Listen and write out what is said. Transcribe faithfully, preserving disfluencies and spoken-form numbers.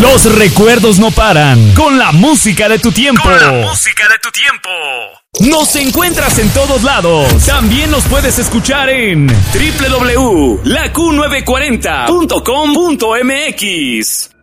Los recuerdos no paran con la música de tu tiempo. Con la música de tu tiempo. Nos encuentras en todos lados. También nos puedes escuchar en doble u doble u doble u punto la q novecientos cuarenta punto com punto m x.